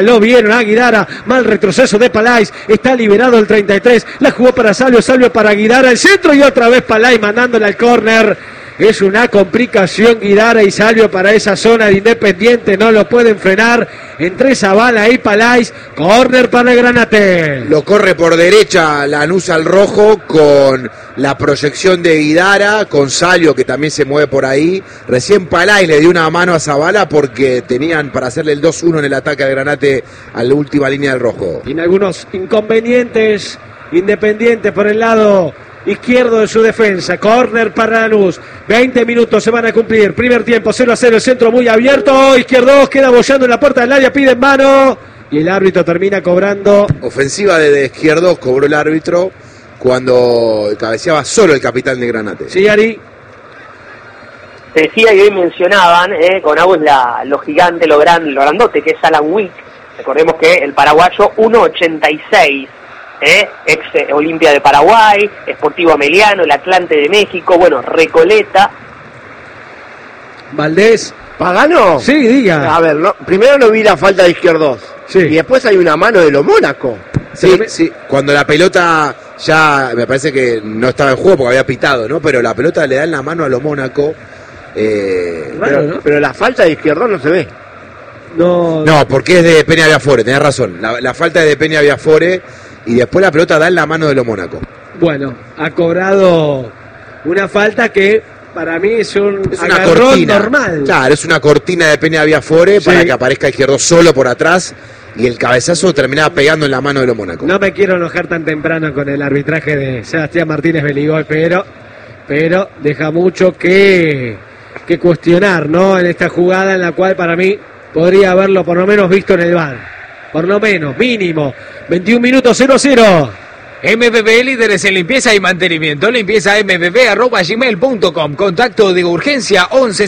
Lo vieron a Guidara, mal retroceso de Palais, está liberado el 33, la jugó para Salvio para Guidara, el centro y otra vez Palais mandándole al córner. Es una complicación Guidara y Salvio para esa zona de Independiente, no lo pueden frenar. Entre Zavala y Palais, córner para el Granate. Lo corre por derecha Lanús al rojo con la proyección de Guidara, con Salvio que también se mueve por ahí. Recién Palais le dio una mano a Zavala porque tenían para hacerle el 2-1 en el ataque al Granate a la última línea del rojo. Tiene algunos inconvenientes Independiente por el lado izquierdo de su defensa, córner para Lanús, 20 minutos se van a cumplir, primer tiempo 0-0, el centro muy abierto, Izquierdos queda bollando en la puerta del área, pide en mano y el árbitro termina cobrando. Ofensiva de Izquierdos, cobró el árbitro cuando cabeceaba solo el capitán de Granate. Sí, Ari. Se decía y hoy mencionaban con Agus lo gigante, lo grandote que es Alan Wick. Recordemos que el paraguayo 1.86. Ex Olimpia de Paraguay, Sportivo Ameliano, el Atlante de México, bueno, Recoleta. Valdés. ¿Pagano? Sí, diga. A ver, primero no vi la falta de Izquierdos. Sí. Y después hay una mano de los Mónaco. Sí, cuando la pelota ya, me parece que no estaba en juego porque había pitado, ¿no? Pero la pelota le da en la mano a los Mónaco. Pero la falta de Izquierdos no se ve. No, porque es de Peña Viafore, tenés razón. La falta es de Peña Viafore. Y después la pelota da en la mano de los Mónaco. Bueno, ha cobrado una falta que para mí es una cortina normal. Claro, es una cortina de Peña Viafore para que aparezca Izquierdos solo por atrás y el cabezazo terminaba pegando en la mano de los Mónaco. No me quiero enojar tan temprano con el arbitraje de Sebastián Martínez Beligoy, pero deja mucho que cuestionar, ¿no? En esta jugada en la cual para mí podría haberlo por lo menos visto en el VAR. Por lo menos, mínimo. 21 minutos, 0-0. MPP, líderes en limpieza y mantenimiento. Limpieza mpp@gmail.com. Contacto de urgencia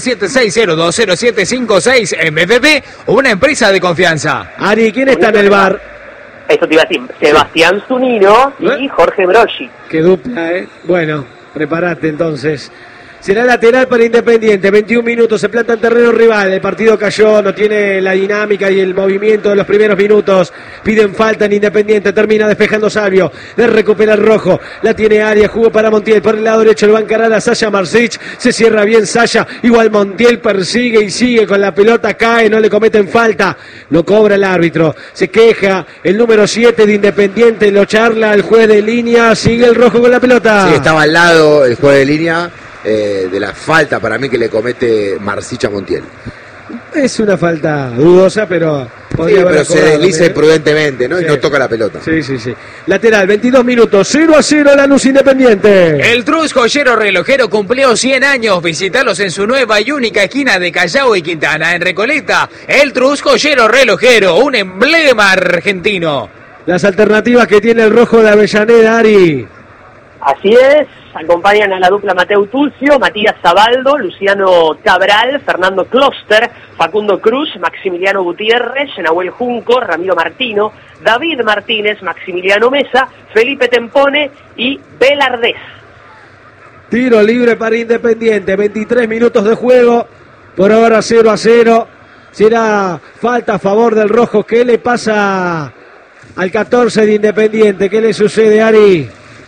1176020756. MPP, una empresa de confianza. Ari, ¿quién está en el bar? Eso te iba a decir. Sebastián Zunino y Jorge Broschi. Qué dupla, ¿eh? Bueno, prepárate entonces. Será lateral para Independiente, 21 minutos, se planta en terreno rival, el partido cayó, no tiene la dinámica y el movimiento de los primeros minutos, piden falta en Independiente, termina despejando Salvio, de recupera el rojo, la tiene Arias, jugó para Montiel, por el lado derecho lo va a encarar a Sasha Marsic, se cierra bien Sasha, igual Montiel persigue y sigue con la pelota, cae, no le cometen falta, lo cobra el árbitro, se queja el número 7 de Independiente, lo charla el juez de línea, sigue el rojo con la pelota. Sí, estaba al lado el juez de línea. De la falta para mí que le comete Marsic a Montiel. Es una falta dudosa, pero podría pero se desliza imprudentemente, ¿no? Sí. Y no toca la pelota. Sí. Lateral, 22 minutos, 0-0 Lanús Independiente. El Trus Joyero Relojero cumplió 100 años. Visitarlos en su nueva y única esquina de Callao y Quintana, en Recoleta. El Trus Joyero Relojero, un emblema argentino. Las alternativas que tiene el rojo de Avellaneda, Ari. Así es, acompañan a la dupla Mateo Tulcio, Matías Zabaldo, Luciano Cabral, Fernando Kloster, Facundo Cruz, Maximiliano Gutiérrez, Nahuel Junco, Ramiro Martino, David Martínez, Maximiliano Mesa, Felipe Tempone y Belardés. Tiro libre para Independiente, 23 minutos de juego, por ahora 0-0. Será falta a favor del rojo. ¿Qué le pasa al 14 de Independiente? ¿Qué le sucede, Ari?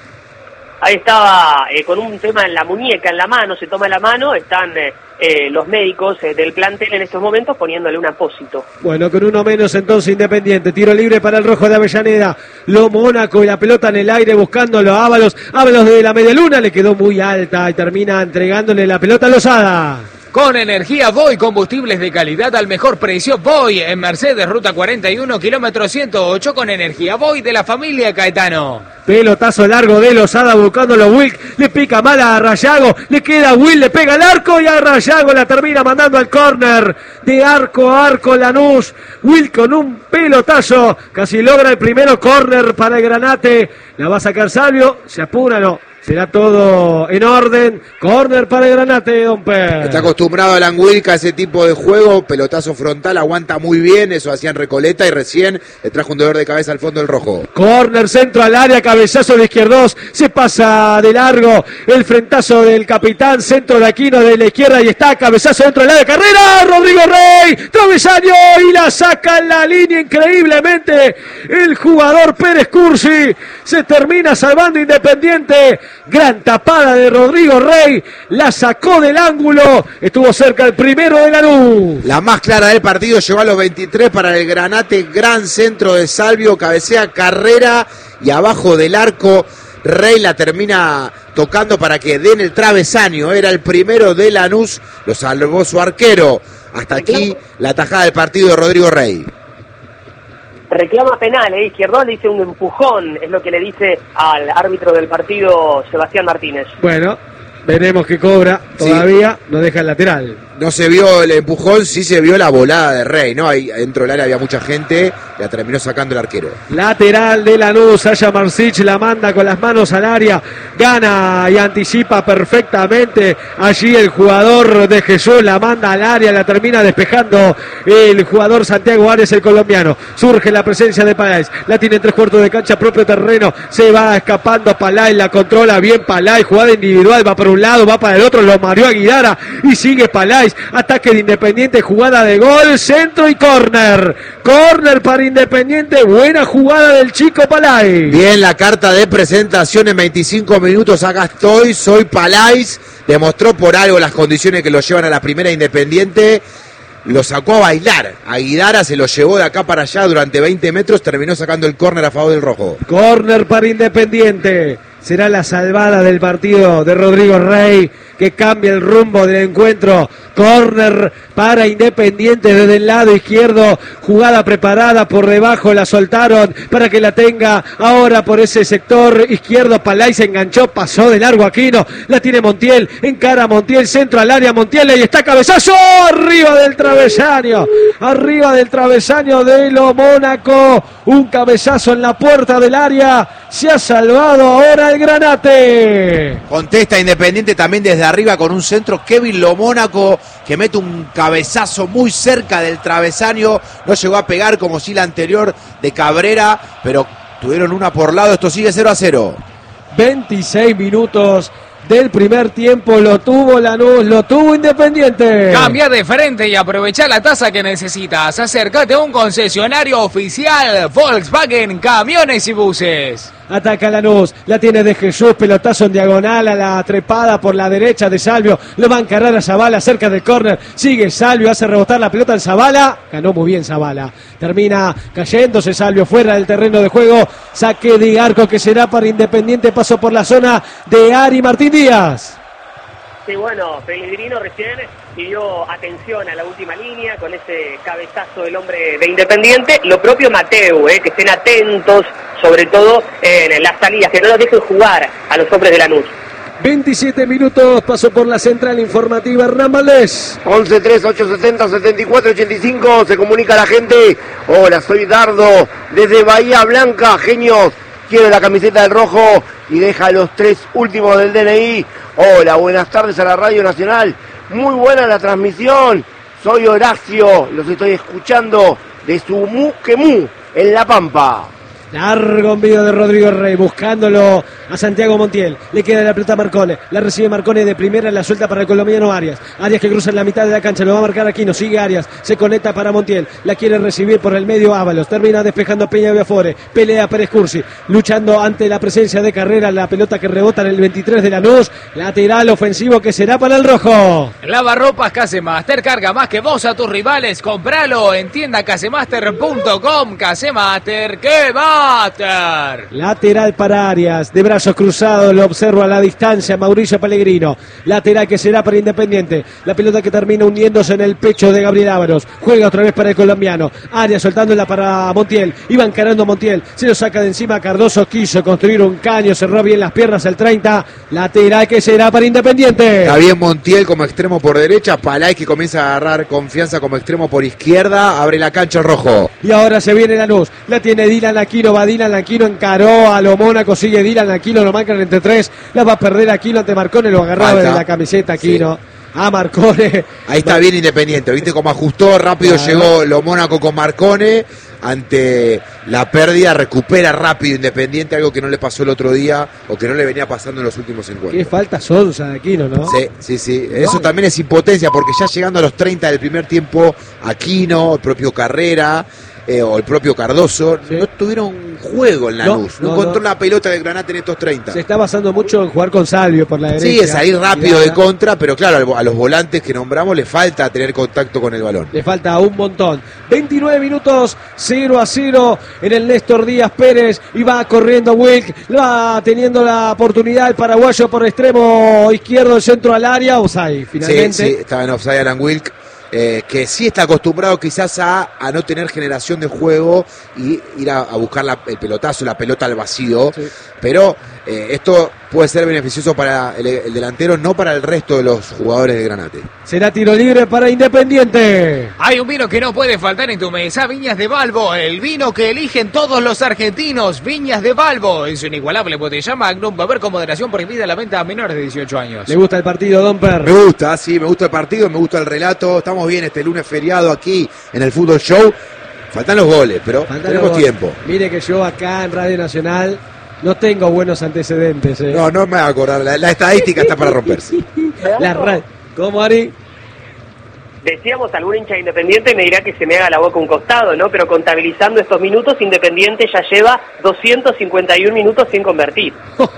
Ahí estaba con un tema en la muñeca, en la mano, se toma la mano, están los médicos del plantel en estos momentos poniéndole un apósito. Bueno, con uno menos entonces Independiente, tiro libre para el rojo de Avellaneda, lo Mónaco y la pelota en el aire buscándolo a Ábalos de la media luna, le quedó muy alta y termina entregándole la pelota a Lozada. Con energía Voy, combustibles de calidad al mejor precio. Voy en Mercedes, ruta 41, kilómetro 108, con energía Voy de la familia Caetano. Pelotazo largo de Lozada buscándolo Wilk, le pica mal a Rayago, le queda Will, le pega al arco y a Rayago la termina mandando al córner. De arco a arco Lanús, Will con un pelotazo, casi logra el primero, córner para el Granate. La va a sacar Salvio, se apura, no. Será todo en orden. Córner para el Granate, don Per. Está acostumbrado a Languilca a ese tipo de juego, pelotazo frontal, aguanta muy bien, eso hacía en Recoleta y recién le trajo un dolor de cabeza al fondo del rojo. Córner, centro al área, cabezazo de izquierdos, se pasa de largo el frentazo del capitán, centro de Aquino de la izquierda y está, cabezazo dentro del área, carrera, Rodrigo Rey, travesaño y la saca en la línea increíblemente el jugador Pérez Cursi, se termina salvando Independiente. Gran tapada de Rodrigo Rey, la sacó del ángulo, estuvo cerca el primero de Lanús. La más clara del partido, llegó a los 23 para el Granate, gran centro de Salvio, cabecea Carrera y abajo del arco Rey la termina tocando para que den el travesaño, era el primero de Lanús, lo salvó su arquero. Hasta aquí la tajada del partido de Rodrigo Rey. Reclama penal, Izquierdo le dice un empujón, es lo que le dice al árbitro del partido, Sebastián Martínez. Bueno, veremos qué cobra, todavía no deja el lateral. No se vio el empujón, sí se vio la volada de Rey, ¿no? Ahí dentro del área había mucha gente, la terminó sacando el arquero. Lateral de Lanús, Sasha Marsic la manda con las manos al área, gana y anticipa perfectamente. Allí el jugador de Jesús la manda al área, la termina despejando el jugador Santiago Arias, el colombiano. Surge la presencia de Palais, la tiene en 3/4 de cancha, propio terreno, se va escapando Palais, la controla bien Palais, jugada individual, va para un lado, va para el otro, lo mareó a Guidara y sigue Palais. Ataque de Independiente, jugada de gol, centro y córner. Córner para Independiente, buena jugada del chico Palais. Bien la carta de presentación en 25 minutos, acá estoy, soy Palais. Demostró por algo las condiciones que lo llevan a la primera Independiente. Lo sacó a bailar, a Guidara se lo llevó de acá para allá durante 20 metros, terminó sacando el córner a favor del rojo. Córner para Independiente. Será la salvada del partido de Rodrigo Rey, que cambia el rumbo del encuentro. Córner para Independiente desde el lado izquierdo. Jugada preparada por debajo, la soltaron para que la tenga ahora por ese sector izquierdo. Palais se enganchó, pasó de largo Aquino. La tiene Montiel, encara a Montiel, centro al área. Montiel, ahí está, cabezazo, arriba del travesaño. Arriba del travesaño de Lo Mónaco. Un cabezazo en la puerta del área. Se ha salvado ahora el Granate. Contesta Independiente también desde arriba con un centro. Kevin Lo Mónaco que mete un cabezazo muy cerca del travesaño. No llegó a pegar como si la anterior de Cabrera, pero tuvieron una por lado. Esto sigue 0-0. 26 minutos del primer tiempo, lo tuvo Lanús, lo tuvo Independiente. Cambia de frente y aprovecha la tasa que necesitas. Acércate a un concesionario oficial Volkswagen Camiones y Buses. Ataca Lanús, la tiene de Jesús, pelotazo en diagonal a la trepada por la derecha de Salvio, lo va a encargar a Zavala cerca del córner, sigue Salvio, hace rebotar la pelota en Zavala, ganó muy bien Zavala, termina cayéndose Salvio fuera del terreno de juego, saque de arco que será para Independiente, paso por la zona de Ari Martín Díaz. Sí, bueno, Pellegrino recién pidió atención a la última línea con ese cabezazo del hombre de Independiente. Lo propio Mateu, que estén atentos, sobre todo en las salidas, que no los dejen jugar a los hombres de Lanús. 27 minutos, pasó por la central informativa Hernán Valdés. 11-3-870-74-85, se comunica la gente. Hola, soy Dardo, desde Bahía Blanca, genios. Quiero la camiseta del rojo y deja los 3 últimos del DNI. Hola, buenas tardes a la Radio Nacional. Muy buena la transmisión. Soy Horacio, los estoy escuchando de Sumuquemú, en La Pampa. Largo envío de Rodrigo Rey, buscándolo a Santiago Montiel. Le queda la pelota a Marcone. La recibe Marcone de primera, la suelta para el colombiano Arias. Arias que cruza en la mitad de la cancha, lo va a marcar Aquino. Sigue Arias, se conecta para Montiel. La quiere recibir por el medio Ábalos. Termina despejando Peña Viafore. Pelea Pérez Cursi, luchando ante la presencia de Carrera. La pelota que rebota en el 23 de Lanús. Lateral ofensivo que será para el rojo. Lavarropas Casemaster, carga más que vos a tus rivales. Compralo en tiendacasemaster.com. Casemaster, que Master. Lateral para Arias, de brazos cruzados, lo observa a la distancia Mauricio Pellegrino. Lateral que será para Independiente. La pelota que termina hundiéndose en el pecho de Gabriel Ávaros. Juega otra vez para el colombiano. Arias soltándola para Montiel. Iba encarando a Montiel. Se lo saca de encima Cardoso. Quiso construir un caño. Cerró bien las piernas el 30. Lateral que será para Independiente. Está bien Montiel como extremo por derecha. Palais que comienza a agarrar confianza como extremo por izquierda. Abre la cancha el rojo. Y ahora se viene Lanús. La tiene Dylan Aquino Aquino, va Dylan Aquino, encaró a lo Mónaco, sigue Dylan Aquino, lo marcan entre 3, la va a perder Aquino ante Marcone, lo agarraba de la camiseta Aquino. Sí. A Marcone. Ahí está bien Independiente, viste cómo ajustó, rápido llegó lo Mónaco con Marcone, ante la pérdida recupera rápido Independiente, algo que no le pasó el otro día o que no le venía pasando en los últimos encuentros. Qué falta sonsa de Aquino, ¿no? Sí. Eso también es impotencia, porque ya llegando a los 30 del primer tiempo, Aquino, el propio Carrera, o el propio Cardoso, no tuvieron juego en Lanús, no encontró la pelota de Granate en estos 30. Se está basando mucho en jugar con Salvio por la derecha. Sí, es salir rápido de contra, pero claro, a los volantes que nombramos le falta tener contacto con el balón. Le falta un montón. 29 minutos, 0-0 en el Néstor Díaz Pérez, y va corriendo Wilk, va teniendo la oportunidad el paraguayo por extremo izquierdo, el centro al área, offside finalmente. Sí, estaba en offside Alan Wilk. Que sí está acostumbrado quizás a no tener generación de juego y ir a buscar el pelotazo, la pelota al vacío, pero esto puede ser beneficioso para el delantero, no para el resto de los jugadores de Granate. Será tiro libre para Independiente. Hay un vino que no puede faltar en tu mesa, Viñas de Balbo, el vino que eligen todos los argentinos. Viñas de Balbo, en su inigualable botella Magnum, va a haber con moderación prohibida la venta a menores de 18 años. ¿Le gusta el partido, Domper? Me gusta el partido, me gusta el relato. Estamos bien este lunes feriado aquí en el Fútbol Show. Faltan los goles, pero tenemos tiempo. Mire que yo acá en Radio Nacional no tengo buenos antecedentes. No me voy a acordar. La estadística está para romperse. ¿Cómo, Ari? Decíamos, algún hincha Independiente me dirá que se me haga la boca un costado, ¿no? Pero contabilizando estos minutos, Independiente ya lleva 251 minutos sin convertir.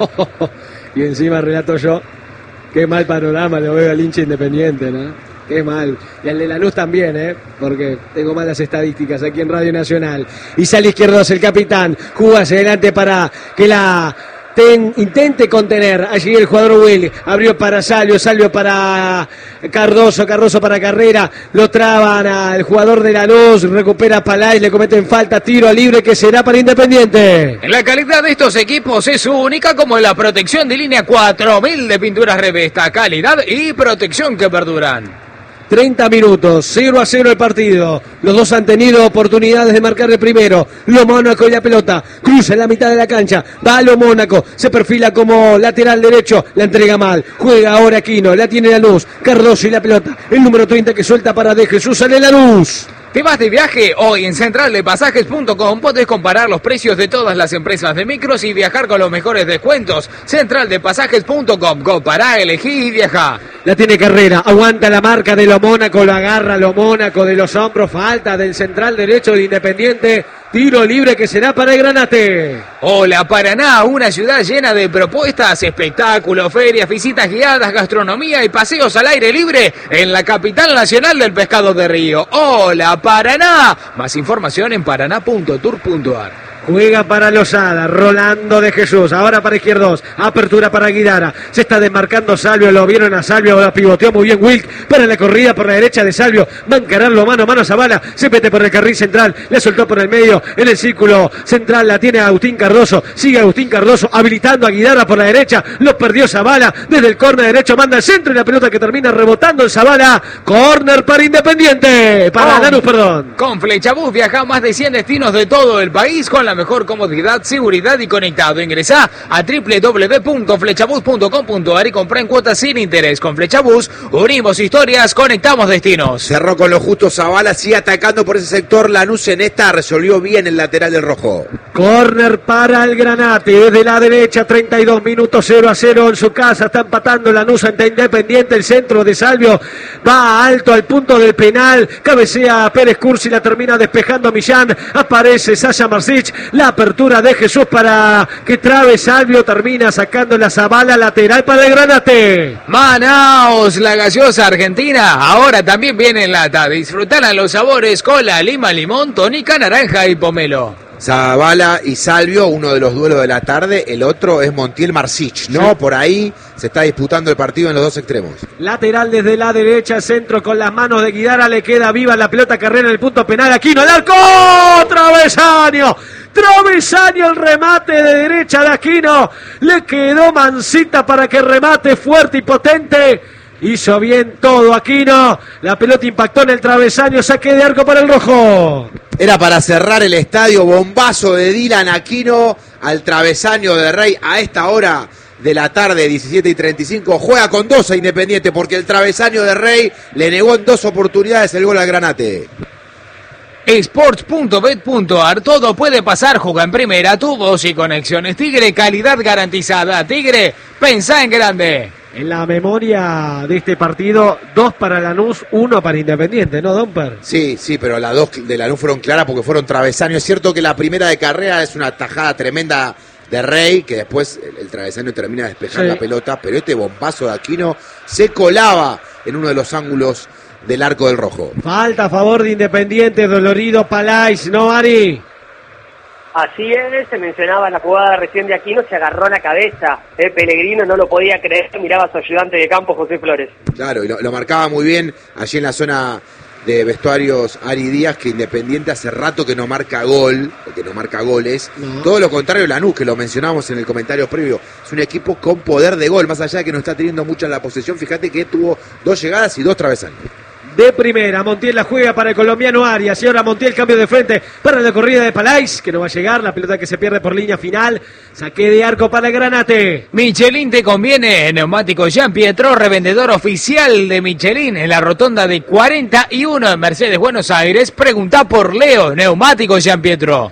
Y encima relato yo, qué mal panorama lo veo al hincha Independiente, ¿no? Qué mal. Y al de Lanús también, porque tengo malas estadísticas aquí en Radio Nacional. Y sale izquierdo el capitán, juega hacia adelante para que la intente contener. Allí el jugador Will abrió para Salvio para Cardoso para Carrera, lo traban al jugador de Lanús, recupera Palay, le cometen falta, tiro libre que será para Independiente. La calidad de estos equipos es única, como la protección de línea 4000 de pinturas Revesta, calidad y protección que perduran. 30 minutos, 0-0 el partido. Los dos han tenido oportunidades de marcar el primero. Lo Mónaco y la pelota. Cruza en la mitad de la cancha. Va a Lo Mónaco. Se perfila como lateral derecho. La entrega mal. Juega ahora Aquino. La tiene Lanús. Cardoso y la pelota. El número 30 que suelta para De Jesús. Sale Lanús. ¿Te vas de viaje? Hoy en centraldepasajes.com podés comparar los precios de todas las empresas de micros y viajar con los mejores descuentos. Centraldepasajes.com. Compará, elegí y viajá. La tiene Carrera. Aguanta la marca de Lo Mónaco. Lo agarra Lo Mónaco de los hombros. Falta del central derecho de Independiente. Tiro libre que será para el Granate. Hola Paraná, una ciudad llena de propuestas, espectáculos, ferias, visitas guiadas, gastronomía y paseos al aire libre en la capital nacional del pescado de río. Hola Paraná. Más información en paraná.tour.ar. Juega para Lozada, Rolando De Jesús, ahora para Izquierdos, apertura para Guidara, se está desmarcando Salvio, lo vieron a Salvio, la pivoteó muy bien Wilk, para la corrida por la derecha de Salvio, va a encararlo mano a mano a Zavala, se mete por el carril central, le soltó por el medio, en el círculo central la tiene Agustín Cardoso, sigue Agustín Cardoso, habilitando a Guidara por la derecha, lo perdió Zavala, desde el córner derecho manda al centro y la pelota que termina rebotando en Zavala, córner para Independiente, para Lanús, perdón. Con Flechabús viaja a más de 100 destinos de todo el país con la mejor comodidad, seguridad y conectado. Ingresá a www.flechabus.com.ar y comprá en cuotas sin interés. Con Flechabús unimos historias, conectamos destinos. Cerró con lo justo Zavala, sigue atacando por ese sector. Lanús en esta resolvió bien el lateral del rojo. Córner para el Granate, desde la derecha, 32 minutos, 0-0 en su casa, está empatando Lanús ante Independiente, el centro de Salvio va alto al punto del penal, cabecea a Pérez Cursi, la termina despejando Millán, aparece Sasha Marsic, la apertura de Jesús para que trabe Salvio, termina sacando la Zavala, lateral para el Granate. Manaos, la gaseosa argentina, ahora también viene en lata, disfrutarán los sabores cola, lima, limón, tónica, naranja y pomelo. Zavala y Salvio, uno de los duelos de la tarde, el otro es Montiel Marsic, ¿no? Sí. Por ahí se está disputando el partido en los dos extremos. Lateral desde la derecha, centro con las manos de Guidara, le queda viva la pelota, Carrera en el punto penal, Aquino al arco, travesaño, el remate de derecha de Aquino, le quedó Mancita para que remate fuerte y potente. Hizo bien todo Aquino. La pelota impactó en el travesaño. Saque de arco para el rojo. Era para cerrar el estadio. Bombazo de Dylan Aquino al travesaño de Rey a esta hora de la tarde, 17:35. Juega con 2 a Independiente porque el travesaño de Rey le negó en 2 oportunidades el gol al Granate. Sports.bet.ar, todo puede pasar, juega en primera, tu voz y conexiones. Tigre, calidad garantizada. Tigre, pensá en grande. En la memoria de este partido, 2 para Lanús, 1 para Independiente, ¿no, Domper? Sí, pero las 2 de Lanús fueron claras porque fueron travesaños. Es cierto que la primera de Carrera es una tajada tremenda de Rey, que después el travesaño termina de despejar la pelota, pero este bombazo de Aquino se colaba en uno de los ángulos del arco del rojo. Falta a favor de Independiente, dolorido Palais, ¿no, Ari? Así es, se mencionaba la jugada recién de Aquino, se agarró la cabeza. Pellegrino no lo podía creer, miraba a su ayudante de campo, José Flores. Claro, y lo marcaba muy bien allí en la zona de vestuarios Ari Díaz, que Independiente hace rato que no marca gol, o que no marca goles. No. Todo lo contrario Lanús, que lo mencionábamos en el comentario previo, es un equipo con poder de gol, más allá de que no está teniendo mucha la posesión. Fíjate que tuvo 2 llegadas y 2 travesaños. De primera, Montiel la juega para el colombiano Arias. Y ahora Montiel, cambio de frente para la corrida de Palais, que no va a llegar. La pelota que se pierde por línea final. Saque de arco para el Granate. Michelin te conviene. Neumático Jean Pietro, revendedor oficial de Michelin en la rotonda de 41 en Mercedes, Buenos Aires. Pregunta por Leo, Neumático Jean Pietro.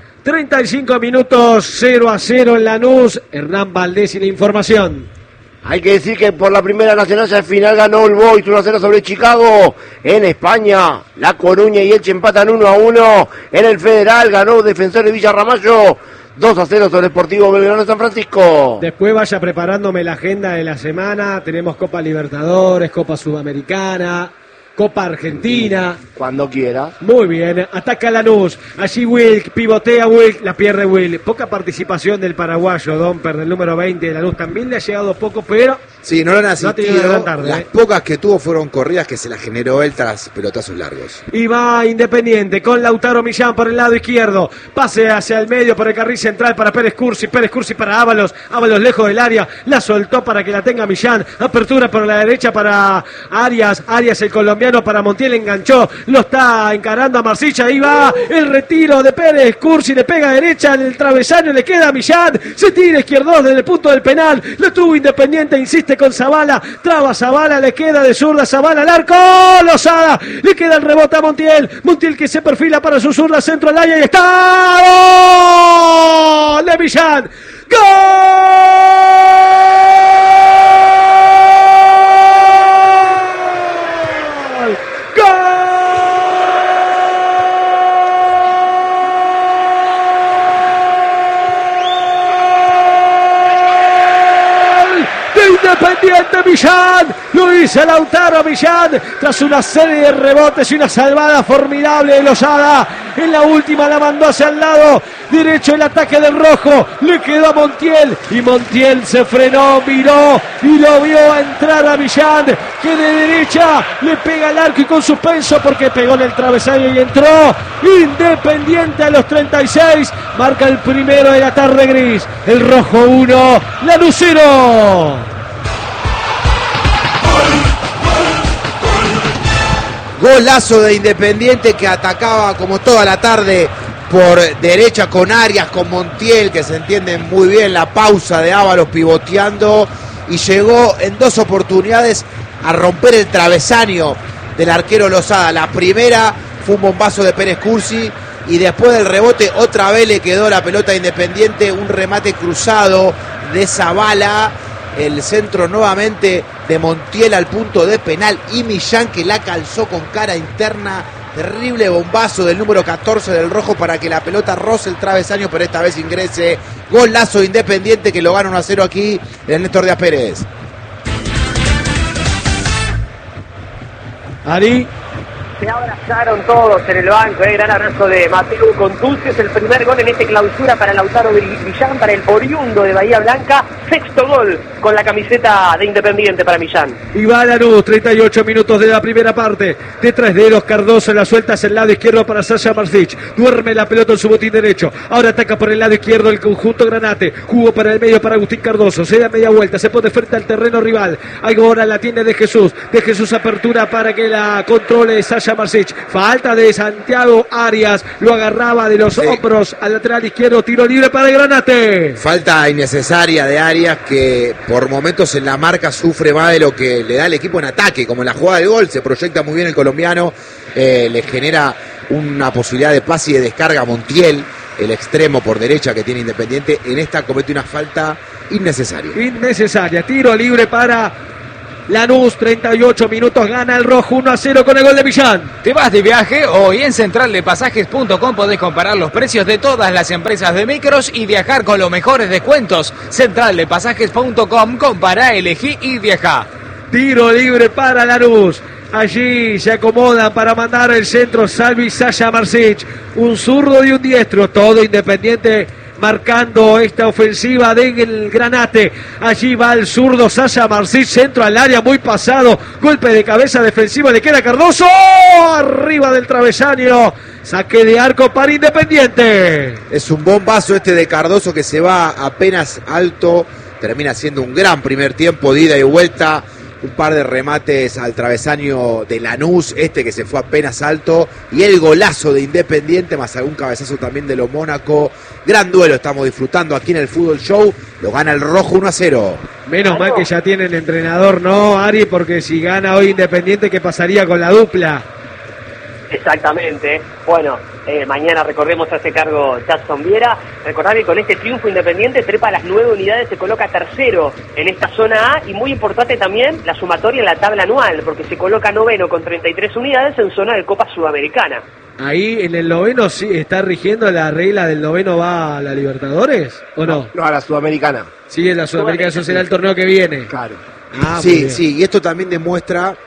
35 minutos, 0-0 en Lanús. Hernán Valdés y la información. Hay que decir que por la primera nacional al final ganó el Boys 1-0 sobre Chicago. En España, La Coruña y Elche empatan 1-1. En el Federal ganó Defensor de Villarramayo 2-0 sobre Sportivo Belgrano de San Francisco. Después vaya preparándome la agenda de la semana. Tenemos Copa Libertadores, Copa Sudamericana, Copa Argentina. Cuando quiera. Muy bien, ataca Lanús. Allí Wilk, pivotea Wilk, la pierde Wilk. Poca participación del paraguayo, Domper, del número 20 de Lanús. También le ha llegado poco, pero... Sí, no lo han asistido. No tarde, las pocas que tuvo fueron corridas que se las generó él tras pelotazos largos. Y va Independiente con Lautaro Millán por el lado izquierdo. Pase hacia el medio por el carril central para Pérez Cursi para Ábalos. Ábalos lejos del área. La soltó para que la tenga Millán. Apertura por la derecha para Arias. Arias el colombiano para Montiel, enganchó. Lo está encarando a Marsicha. Ahí va el retiro de Pérez Cursi. Le pega derecha en el travesaño. Le queda a Millán. Se tira izquierdo desde el punto del penal. Lo tuvo Independiente. Insiste con Zavala, traba Zavala, le queda de zurda Zavala al arco, Lozada, le queda el rebote a Montiel, Montiel que se perfila para su zurda, centro al área y está ¡gol! De Millán, ¡gol! Independiente Millán, lo dice Lautaro Millán, tras una serie de rebotes y una salvada formidable de Lozada. En la última la mandó hacia el lado derecho el ataque del rojo, le quedó a Montiel y Montiel se frenó, miró y lo vio entrar a Millán, que de derecha le pega al arco y con suspenso porque pegó en el travesaño y entró. Independiente a los 36, marca el primero de la tarde gris, el rojo 1, Lanús 0. Golazo de Independiente que atacaba como toda la tarde por derecha con Arias, con Montiel, que se entienden muy bien, la pausa de Ábalos pivoteando y llegó en 2 oportunidades a romper el travesaño del arquero Lozada. La primera fue un bombazo de Pérez Cursi y después del rebote otra vez le quedó la pelota a Independiente, un remate cruzado de Zavala. El centro nuevamente de Montiel al punto de penal y Millán que la calzó con cara interna. Terrible bombazo del número 14 del rojo para que la pelota roce el travesaño, pero esta vez ingrese. Golazo Independiente que lo gana 1-0 aquí el Néstor Díaz Pérez. Ari. Se abrazaron todos en el banco, gran abrazo de Mateo Contucio, es el primer gol en este clausura para Lautaro Millán, para el oriundo de Bahía Blanca, sexto gol con la camiseta de Independiente para Millán. Y va Lanús, 38 minutos de la primera parte, de tres dedos, Cardoso la suelta hacia el lado izquierdo para Sasha Marsic, duerme la pelota en su botín derecho, ahora ataca por el lado izquierdo el conjunto Granate, jugó para el medio para Agustín Cardoso, se da media vuelta, se pone frente al terreno rival, ahora la tiene de Jesús apertura para que la controle Sasha Marsic, falta de Santiago Arias, lo agarraba de los hombros al lateral izquierdo, tiro libre para el Granate. Falta innecesaria de Arias, que por momentos en la marca sufre más de lo que le da el equipo en ataque, como en la jugada del gol, se proyecta muy bien el colombiano, le genera una posibilidad de pase y de descarga a Montiel, el extremo por derecha que tiene Independiente. En esta comete una falta innecesaria. Tiro libre para Lanús, 38 minutos, gana el rojo 1-0 con el gol de Millán. ¿Te vas de viaje? Hoy en centraldepasajes.com podés comparar los precios de todas las empresas de micros y viajar con los mejores descuentos. Centraldepasajes.com, compará, elegí y viajá. Tiro libre para Lanús. Allí se acomodan para mandar el centro Salvi Sasha Marsic. Un zurdo y un diestro, todo Independiente marcando esta ofensiva del Granate. Allí va el zurdo Sasha Marsic, centro al área, muy pasado, golpe de cabeza defensivo, le queda Cardoso, arriba del travesaño, saque de arco para Independiente. Es un bombazo este de Cardoso que se va apenas alto, termina siendo un gran primer tiempo de ida y vuelta. Un par de remates al travesaño de Lanús, este que se fue apenas alto, y el golazo de Independiente, más algún cabezazo también de lo Mónaco. Gran duelo estamos disfrutando aquí en el Fútbol Show, lo gana el rojo 1-0. Menos mal que ya tienen entrenador, ¿no, Ari? Porque si gana hoy Independiente, ¿qué pasaría con la dupla? Exactamente. Bueno, mañana recordemos hace cargo Jackson Viera. Recordad que con este triunfo Independiente trepa a las 9 unidades, se coloca tercero en esta zona A, y muy importante también la sumatoria en la tabla anual, porque se coloca noveno con 33 unidades en zona de Copa Sudamericana. Ahí en el noveno sí está rigiendo la regla del noveno, va a la Libertadores, ¿o no? No, a la Sudamericana. Sí, en la Sudamericana, eso será el torneo que viene. Claro. Sí, y esto también demuestra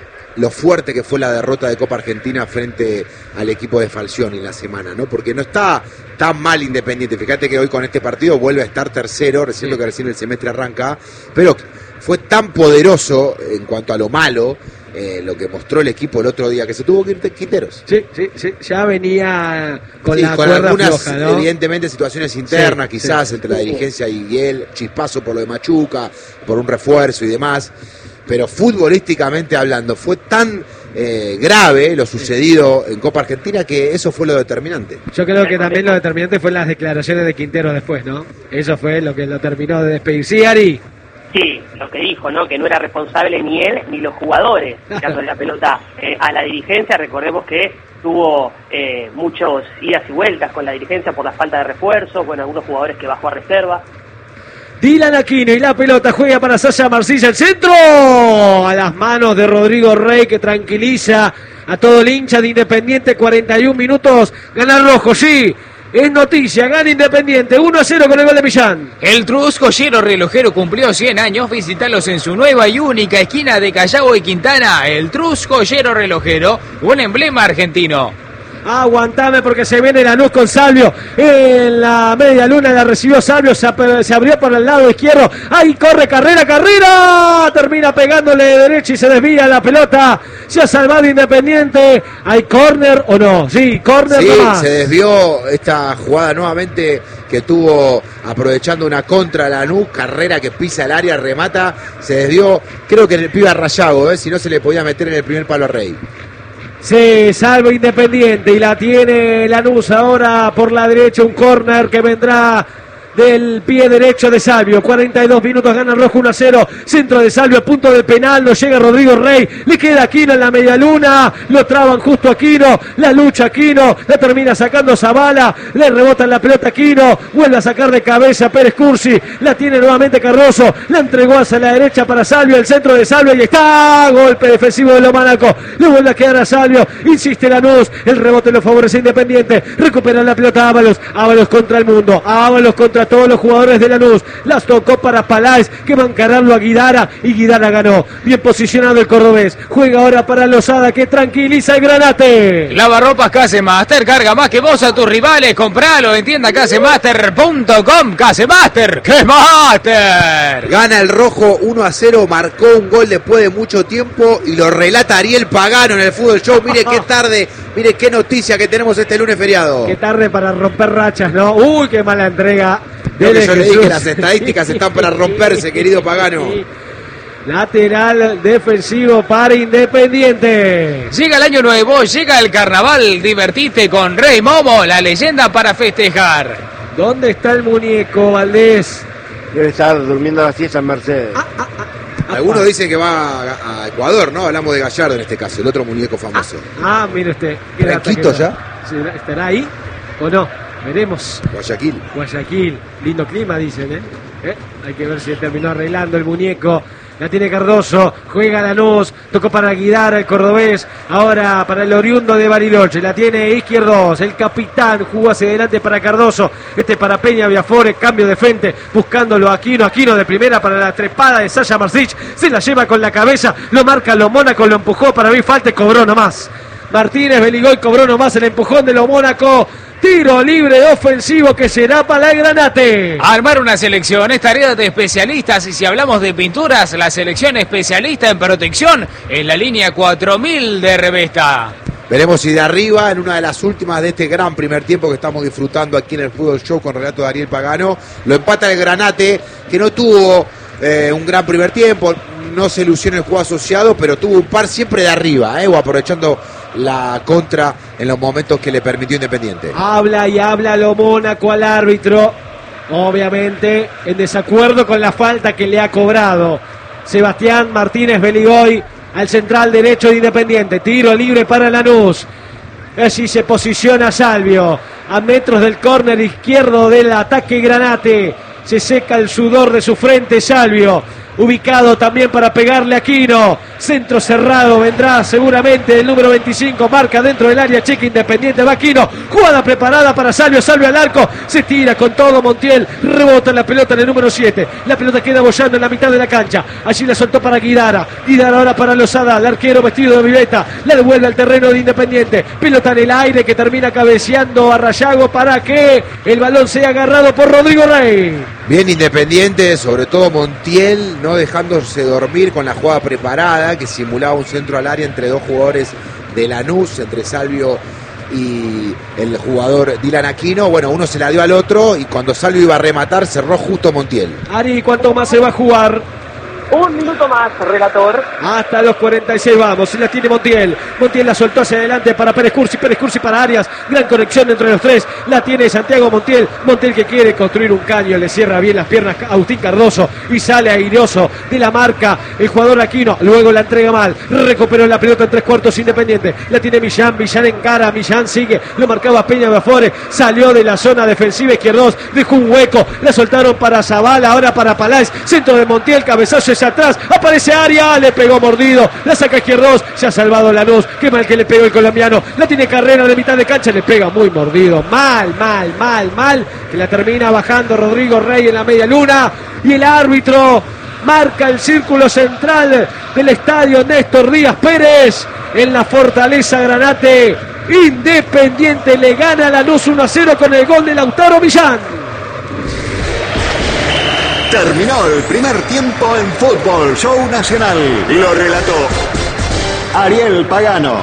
lo fuerte que fue la derrota de Copa Argentina frente al equipo de Falcioni en la semana, ¿no? Porque no está tan mal Independiente. Fíjate que hoy con este partido vuelve a estar tercero, recién que recién el semestre arranca, pero fue tan poderoso en cuanto a lo malo, lo que mostró el equipo el otro día, que se tuvo que ir Quinteros. Sí, ya venía con la con cuerda algunas, floja, ¿no? evidentemente, situaciones internas, quizás entre la dirigencia y él, chispazo por lo de Machuca, por un refuerzo y demás. Pero futbolísticamente hablando, fue tan grave lo sucedido en Copa Argentina que eso fue lo determinante. Yo creo que también lo determinante fue las declaraciones de Quintero después, ¿no? Eso fue lo que lo terminó de despedir. Sí, Ari. Sí, lo que dijo, ¿no? Que no era responsable ni él ni los jugadores, tirando la pelota a la dirigencia. Recordemos que tuvo muchos idas y vueltas con la dirigencia por la falta de refuerzo, bueno, algunos jugadores que bajó a reserva. Dylan Aquino y la pelota juega para Sasha Marsic, el centro a las manos de Rodrigo Rey, que tranquiliza a todo el hincha de Independiente. 41 minutos, gana el rojo, sí, es noticia, gana Independiente 1-0 con el gol de Millán. El Trus Joyero Relojero cumplió 100 años, visitalos en su nueva y única esquina de Callao y Quintana. El Trus Joyero Relojero, un emblema argentino. Aguantame porque se viene Lanús con Salvio en la media luna, la recibió Salvio, se abrió por el lado izquierdo, ahí corre, carrera, termina pegándole de derecha y se desvía la pelota, se ha salvado Independiente. ¿Hay córner o no? Sí, córner. Sí, nomás. se desvió esta jugada nuevamente que tuvo aprovechando una contra Lanús, carrera que pisa el área, remata, se desvió, creo que en el pibe a Rayago, si no se le podía meter en el primer palo a Rey. Se salva Independiente y la tiene Lanús ahora por la derecha, un córner que vendrá del pie derecho de Salvio. 42 minutos, gana el rojo 1-0, centro de Salvio, a punto del penal, no llega Rodrigo Rey, le queda Aquino en la media luna, lo traban justo Aquino, la lucha Aquino, la termina sacando Zavala, le rebotan la pelota Aquino, vuelve a sacar de cabeza Pérez Cursi, la tiene nuevamente Cardoso, la entregó hacia la derecha para Salvio, el centro de Salvio, y está, golpe defensivo de Lomanaco, le vuelve a quedar a Salvio, insiste Lanús, el rebote lo favorece Independiente, recupera la pelota Ábalos contra el mundo, Ábalos contra todos los jugadores de Lanús. Las tocó para Paláez, que va a encararlo a Guidara, y Guidara ganó. Bien posicionado el cordobés. Juega ahora para Lozada, que tranquiliza el Granate. Lavarropas Casemaster, carga más que vos a tus rivales. Compralo en tienda casemaster.com. Casemaster, ¡que master! Gana el rojo 1-0, marcó un gol después de mucho tiempo y lo relata Ariel Pagano en el Fútbol Show. Mire qué tarde, mire qué noticia que tenemos este lunes feriado. Qué tarde para romper rachas, ¿no? Uy, qué mala entrega. Yo le dije que las estadísticas están para romperse, querido Pagano. Lateral defensivo para Independiente. Llega el año nuevo, llega el carnaval. Divertite con Rey Momo, la leyenda para festejar. ¿Dónde está el muñeco, Valdés? Debe estar durmiendo la siesta en Mercedes. Algunos dicen que va a Ecuador, ¿no? Hablamos de Gallardo en este caso, el otro muñeco famoso. Mire usted. ¿Tranquito ya? ¿Estará ahí o no? Veremos. Guayaquil. Lindo clima, dicen, ¿eh? Hay que ver si terminó arreglando el muñeco. La tiene Cardoso, juega Lanús, tocó para Guidara, el cordobés, ahora para el oriundo de Bariloche, la tiene Izquierdos, el capitán, jugó hacia adelante para Cardoso, para Peña Viafore, cambio de frente, buscándolo Aquino de primera para la trepada de Sasha Marcich, se la lleva con la cabeza, lo marca Lo Mónaco, lo empujó para mí, falta y cobró nomás. Martínez Beligoy cobró nomás el empujón de Lo Mónaco. Tiro libre ofensivo que será para el Granate. Armar una selección es tarea de especialistas, y si hablamos de pinturas, la selección especialista en protección en la línea 4000 de Revesta. Veremos si de arriba, en una de las últimas de este gran primer tiempo que estamos disfrutando aquí en el Fútbol Show con relato de Ariel Pagano, lo empata el Granate, que no tuvo un gran primer tiempo, no se lució en el juego asociado, pero tuvo un par siempre de arriba, o aprovechando la contra en los momentos que le permitió Independiente. Habla Lo Mónaco al árbitro, obviamente en desacuerdo con la falta que le ha cobrado Sebastián Martínez Beligoy al central derecho de Independiente. Tiro libre para Lanús. Así se posiciona Salvio a metros del córner izquierdo del ataque Granate. Se seca el sudor de su frente Salvio, ubicado también para pegarle a Aquino. Centro cerrado, vendrá seguramente el número 25, marca dentro del área chica Independiente, va Aquino, jugada preparada para Salvio al arco, se tira con todo Montiel, rebota la pelota en el número 7, la pelota queda bollando en la mitad de la cancha, allí la soltó para Guidara ahora para Lozada, el arquero vestido de viveta, la devuelve al terreno de Independiente, pelota en el aire que termina cabeceando a Rayago para que el balón sea agarrado por Rodrigo Rey. Bien Independiente, sobre todo Montiel, no dejándose dormir con la jugada preparada, que simulaba un centro al área entre dos jugadores de Lanús, entre Salvio y el jugador Dylan Aquino. Bueno, uno se la dio al otro y cuando Salvio iba a rematar cerró justo Montiel. Ari, ¿cuánto más se va a jugar? Un minuto más, relator. Hasta los 46 vamos, y la tiene Montiel. Montiel la soltó hacia adelante para Pérez Cursi para Arias. Gran conexión entre los tres. La tiene Santiago Montiel. Montiel que quiere construir un caño, le cierra bien las piernas a Agustín Cardoso y sale airoso de la marca el jugador Aquino. Luego la entrega mal. Recuperó la pelota en 3/4 Independiente. La tiene Millán encara. Millán sigue. Lo marcaba Peña Bafore. Salió de la zona defensiva Izquierdos. Dejó un hueco. La soltaron para Zavala. Ahora para Paláez. Centro de Montiel. Cabezazo atrás, aparece Arias, le pegó mordido, la saca Izquierdos, se ha salvado Lanús, qué mal que le pegó el colombiano, la tiene Carrera de mitad de cancha, le pega muy mordido, mal, que la termina bajando Rodrigo Rey en la media luna, y el árbitro marca el círculo central del estadio Néstor Díaz Pérez, en la Fortaleza Granate. Independiente le gana a Lanús 1-0 con el gol de Lautaro Millán. Terminó el primer tiempo en Fútbol Show Nacional. Lo relató Ariel Pagano.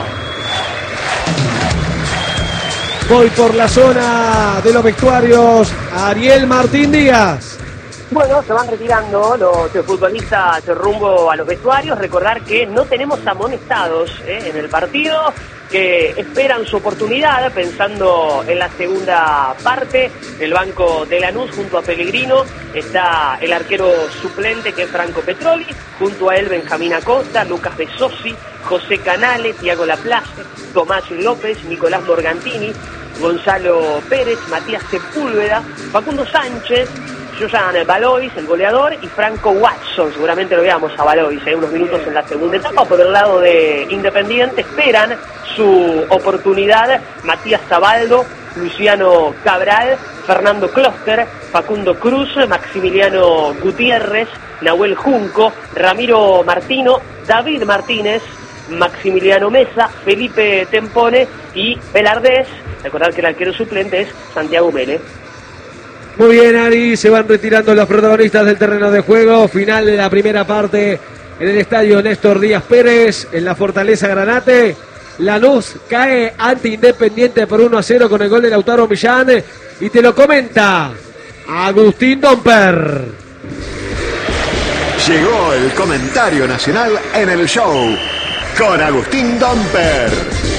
Voy por la zona de los vestuarios. Ariel Martín Díaz. Bueno, se van retirando los futbolistas rumbo a los vestuarios. Recordar que no tenemos amonestados en el partido, que esperan su oportunidad pensando en la segunda parte. El banco de Lanús junto a Pellegrino está el arquero suplente, que es Franco Petroli, junto a él Benjamín Acosta, Lucas Besosi, José Canale, Tiago Laplace, Tomás López, Nicolás Morgantini, Gonzalo Pérez, Matías Sepúlveda, Facundo Sánchez, Johan Valois, el goleador, y Franco Watson. Seguramente lo veamos a Valois unos minutos en la segunda etapa. Por el lado de Independiente esperan su oportunidad Matías Zabaldo, Luciano Cabral Fernando Closter, Facundo Cruz, Maximiliano Gutiérrez, Nahuel Junco, Ramiro Martino, David Martínez, Maximiliano Mesa, Felipe Tempone y Velardés. Recordar que el arquero suplente es Santiago Mele. Muy bien, Ari, se van retirando los protagonistas del terreno de juego. Final de la primera parte en el estadio Néstor Díaz Pérez, en la Fortaleza Granate. Lanús cae ante Independiente por 1-0 con el gol de Lautaro Millán. Y te lo comenta Agustín Domper. Llegó el comentario nacional en el show con Agustín Domper.